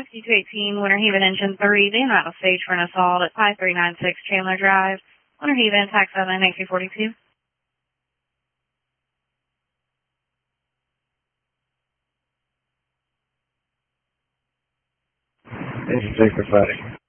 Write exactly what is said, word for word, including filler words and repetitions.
Rescue two eighteen, Winter Haven Engine three, they are out of stage for an assault at five three nine six Chandler Drive. Winter Haven, tax seven, A C forty-two. Engine six for Friday.